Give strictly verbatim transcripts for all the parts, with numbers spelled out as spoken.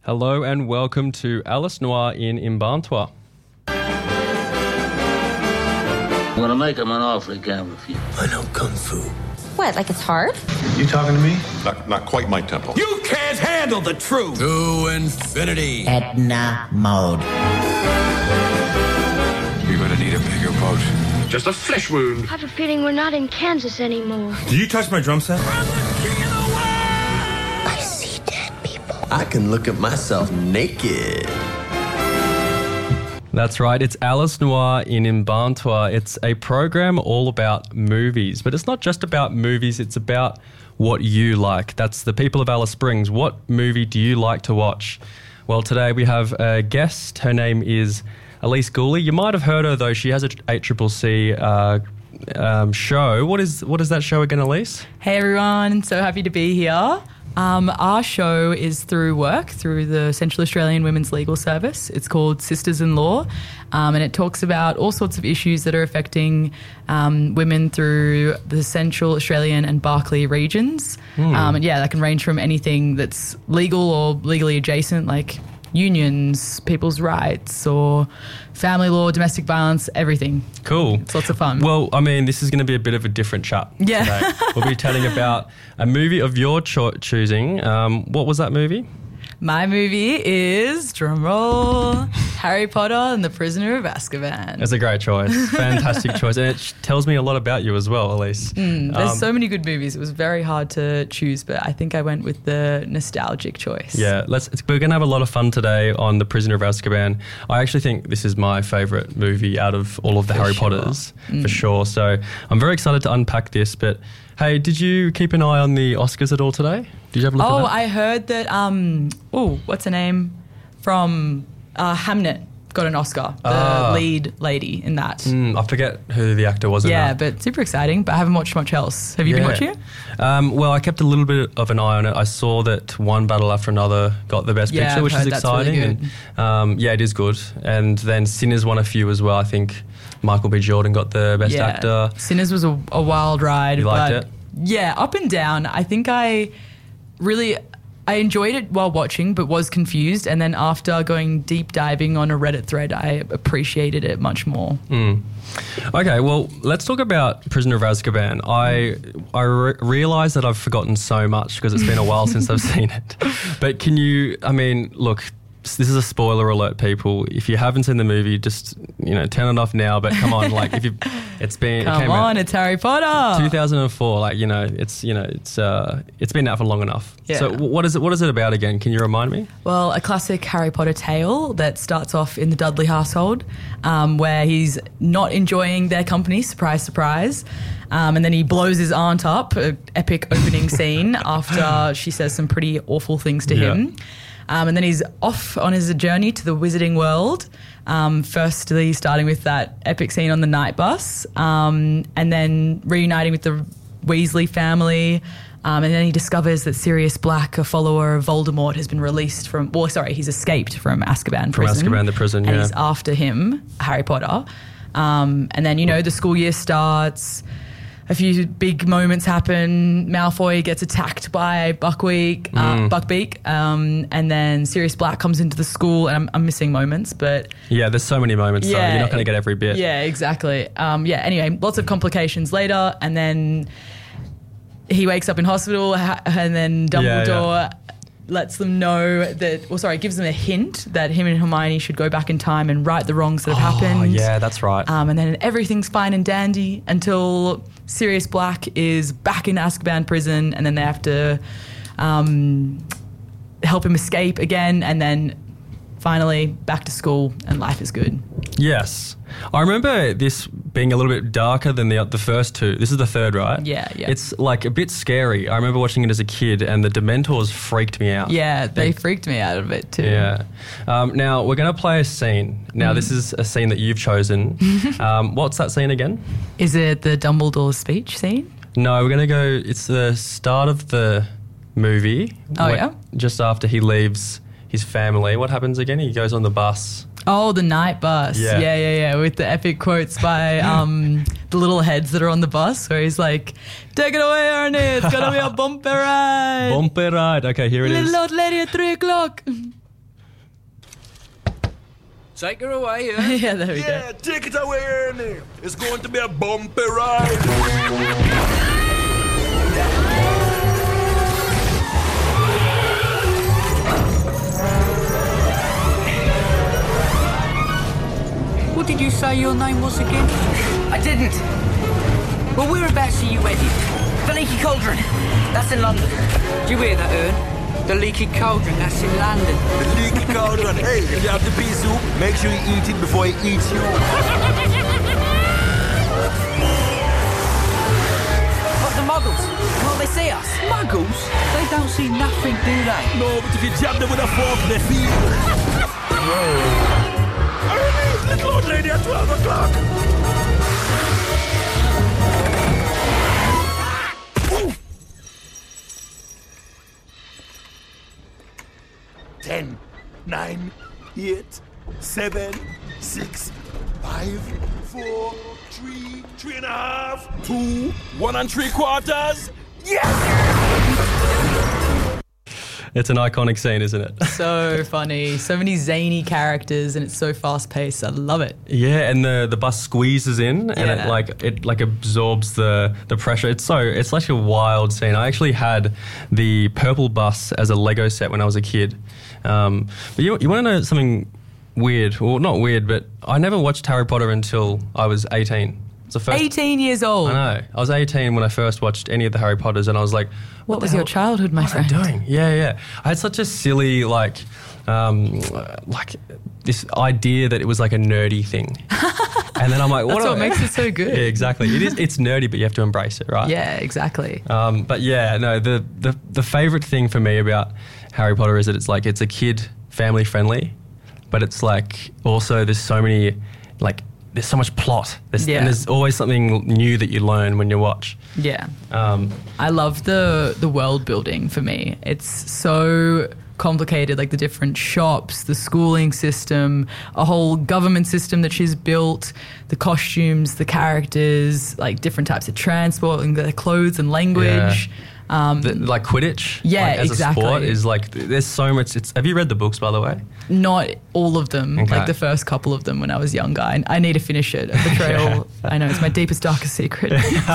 Hello and welcome to Alice Noir in Imbantua. I'm gonna make him an offer he can't refuse. I know Kung Fu. What, like it's hard? You talking to me? Not, not quite my tempo. You can't handle the truth! To infinity. Edna mode. You're gonna need a bigger boat. Just a flesh wound. I have a feeling we're not in Kansas anymore. Did you touch my drum set? I see dead people. I can look at myself naked. That's right, it's Alice Noir in Imbantua. It's a program all about movies, but it's not just about movies, it's about what you like. That's the people of Alice Springs. What movie do you like to watch? Well, today we have a guest. Her name is Elise Gooley. You might have heard her, though. She has a eight C C C uh, um, show. What is what is that show again, Elise? Hey, everyone. So happy to be here. Um, our show is through work, through the Central Australian Women's Legal Service. It's called Sisters in Law, um, and it talks about all sorts of issues that are affecting um, women through the Central Australian and Barkly regions. Mm. Um, and yeah, that can range from anything that's legal or legally adjacent, like unions, people's rights, or family law, domestic violence, everything. Cool. It's lots of fun. Well, I mean, this is going to be a bit of a different chat yeah. today. We'll be telling about a movie of your cho- choosing. Um, what was that movie? My movie is, drumroll, Harry Potter and the Prisoner of Azkaban. It's a great choice. Fantastic choice. And it tells me a lot about you as well, Elise. Mm, there's um, so many good movies. It was very hard to choose, but I think I went with the nostalgic choice. Yeah, let's. It's, we're going to have a lot of fun today on The Prisoner of Azkaban. I actually think this is my favourite movie out of all of the for Harry sure. Potters, mm. for sure. So I'm very excited to unpack this, but hey, did you keep an eye on the Oscars at all today? Did you have a look oh, at that? I heard that, um, oh, what's her name? From uh, Hamnet got an Oscar, the Ah. lead lady in that. Mm, I forget who the actor was in Yeah, that. but super exciting, but I haven't watched much else. Have you Yeah. been watching it? Um, well, I kept a little bit of an eye on it. I saw that One Battle After Another got the Best Yeah, Picture, I've which is heard that's really exciting. good. And, um, yeah, it is good. And then Sinners won a few as well. I think Michael B. Jordan got the Best yeah. Actor. Sinners was a, a wild ride. You liked but it? Yeah, up and down. I think I really... I enjoyed it while watching, but was confused. And then after going deep diving on a Reddit thread, I appreciated it much more. Mm. Okay, well, let's talk about Prisoner of Azkaban. I I re- realise that I've forgotten so much because it's been a while since I've seen it. But can you, I mean, look, this is a spoiler alert, people. If you haven't seen the movie, just, you know, turn it off now. But come on, like, if you, it's been, Come it came on, out it's Harry Potter. two thousand four, like, you know, it's, you know, it's, uh, it's been out for long enough. Yeah. So what is it, what is it about again? Can you remind me? Well, a classic Harry Potter tale that starts off in the Dudley household, um, where he's not enjoying their company, surprise, surprise. Um, and then he blows his aunt up, an epic opening scene after she says some pretty awful things to Yeah. him. Um, and then he's off on his journey to the Wizarding World, um, firstly starting with that epic scene on the night bus, um, and then reuniting with the Weasley family. Um, and then he discovers that Sirius Black, a follower of Voldemort, has been released from, well, sorry, he's escaped from Azkaban From prison. Azkaban, the prison, and yeah. he's after him, Harry Potter. Um, and then, you know, the school year starts. A few big moments happen. Malfoy gets attacked by Buckbeak, uh, Mm. Buckbeak, um, and then Sirius Black comes into the school, and I'm, I'm missing moments, but Yeah, there's so many moments, so Yeah. you're not going to get every bit. yeah, exactly. Um, yeah, anyway, lots of complications later, and then he wakes up in hospital, ha- and then Yeah, Dumbledore lets them know that, well, sorry, gives them a hint that him and Hermione should go back in time and right the wrongs that have Oh, happened. yeah, that's right. Um, and then everything's fine and dandy until Sirius Black is back in Azkaban prison, and then they have to um, help him escape again, and then finally back to school, and life is good. Yes. I remember this being a little bit darker than the the first two. This is the third, right? Yeah, yeah. It's like a bit scary. I remember watching it as a kid and the Dementors freaked me out. Yeah, they freaked me out a bit too. Yeah. Um, now, we're going to play a scene. Now, Mm. this is a scene that you've chosen. um, what's that scene again? Is it the Dumbledore speech scene? No, we're going to go, it's the start of the movie. Oh, Wh- yeah? Just after he leaves his family. What happens again? He goes on the bus. Oh, the night bus. Yeah. yeah, yeah, yeah. With the epic quotes by um, the little heads that are on the bus, where he's like, "Take it away, Ernie. It's gonna be a bumpy ride. Bumpy ride. Okay, here it is. Little old lady at three o'clock." Take her away, Ernie. Yeah, there we Yeah, go. take it away, Ernie. It's going to be a bumpy ride. What did you say your name was again? I didn't. Well, whereabouts are you headed? The Leaky Cauldron. That's in London. Do you hear that, Ern? The Leaky Cauldron, that's in London. The leaky cauldron. Hey, if you have the pea soup, make sure you eat it before it eats you. What, the Muggles? Will they see us? Muggles? They don't see nothing, do they? No, but if you jab them with a fork, they feel. Ernie, little old lady at twelve o'clock. Ten, nine, eight, seven, six, five, four, three, three and a half, two, one and three quarters. Yes! It's an iconic scene, isn't it? So funny. So many zany characters, and it's so fast paced. I love it. Yeah, and the, the bus squeezes in, and Yeah. it like it like absorbs the, the pressure. It's so it's such a wild scene. I actually had the purple bus as a Lego set when I was a kid. Um, but you you want to know something weird? Well, not weird, but I never watched Harry Potter until I was eighteen. It's the first. eighteen years old. I know. I was eighteen when I first watched any of the Harry Potters, and I was like, What, the was your hell- childhood, my what am I friend? doing? Yeah, yeah. I had such a silly like, um, like this idea that it was like a nerdy thing, and then I'm like, what That's do what I- makes it so good. Yeah, exactly. It is. It's nerdy, but you have to embrace it, right? Yeah, exactly. Um, but yeah, no. The the the favorite thing for me about Harry Potter is that it's like it's a kid family friendly, but it's like also there's so many like. There's so much plot. There's, Yeah. And there's always something new that you learn when you watch. Yeah. Um, I love the the world building for me. It's so complicated, like the different shops, the schooling system, a whole government system that she's built, the costumes, the characters, like different types of transport, and their clothes and language. Um, the, like Quidditch, Yeah, like, as exactly. a sport is like there's so much. It's, have you read the books, by the way? Not all of them, Okay. like the first couple of them when I was younger. I, I need to finish it. A betrayal, I know, it's my deepest, darkest secret.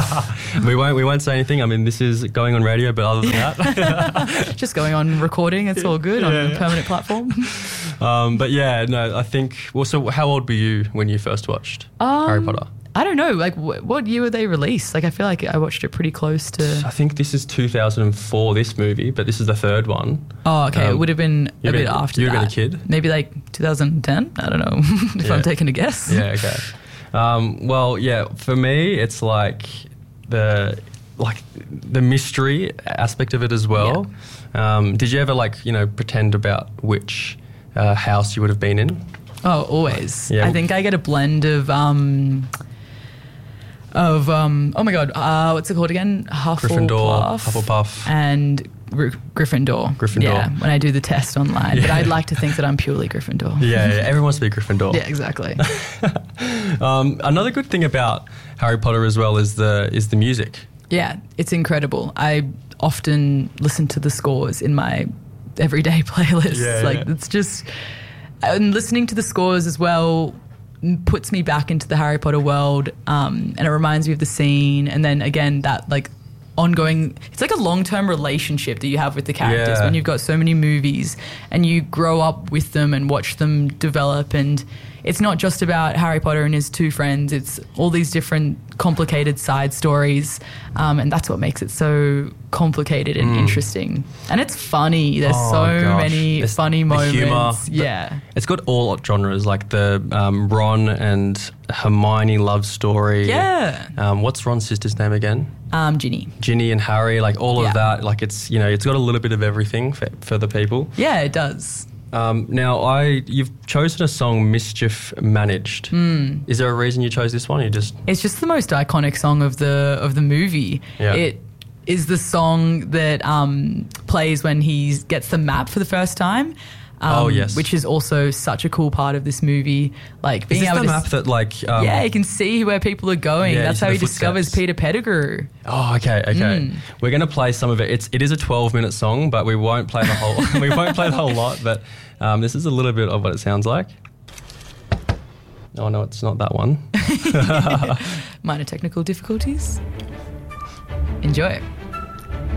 we won't we won't say anything. I mean, this is going on radio, but other than that, Just going on recording, it's all good on a permanent platform. um, but yeah, no. I think. Well, so how old were you when you first watched Um, Harry Potter? I don't know, like wh- what year were they released? Like I feel like I watched it pretty close to. I think this is two thousand four. This movie, but this is the third one. Oh, okay. Um, it would have been a you've bit been- after you've that. been a kid? Maybe like two thousand ten. I don't know if Yeah. I'm taking a guess. Yeah. Okay. Um, well, yeah. For me, it's like the like the mystery aspect of it as well. Um, did you ever like you know pretend about which uh, house you would have been in? Oh, always. Yeah. I think I get a blend of um of um oh my god, uh, what's it called again? Gryffindor, Hufflepuff, Hufflepuff. and Gry- Gryffindor. Gryffindor. Yeah, when I do the test online, but Yeah. I'd like to think that I'm purely Gryffindor. Yeah, yeah, everyone wants to be Gryffindor. Yeah, exactly. Um, another good thing about Harry Potter as well is the is the music. Yeah, it's incredible. I often listen to the scores in my everyday playlists. Yeah, like yeah. it's just, and listening to the scores as well puts me back into the Harry Potter world, um, and it reminds me of the scene. And then again, that like ongoing, it's like a long-term relationship that you have with the characters Yeah. when you've got so many movies and you grow up with them and watch them develop. And it's not just about Harry Potter and his two friends, it's all these different complicated side stories, um, and that's what makes it so complicated and interesting. And it's funny. There's Oh, so gosh. many There's funny the moments. humour, the- yeah. It's got all genres, like the um, Ron and Hermione love story. Yeah. Um, what's Ron's sister's name again? Um, Ginny. Ginny and Harry, like all Yeah. of that. Like it's you know it's got a little bit of everything for, for the people. Yeah, it does. Um, now I you've chosen a song, Mischief Managed. Hmm. Is there a reason you chose this one? You just It's just the most iconic song of the of the movie. Yeah. It is the song that um, plays when he gets the map for the first time. Um, Oh, yes. Which is also such a cool part of this movie. Like is being this able the to map that like um, yeah, you can see where people are going. Yeah, That's you how see he the discovers footsteps. Peter Pettigrew. Oh, okay, okay. Mm. We're going to play some of it. It's it is a twelve minute song, but we won't play the whole we won't play the whole lot. But um, this is a little bit of what it sounds like. Oh, no, it's not that one. Minor technical difficulties. Enjoy.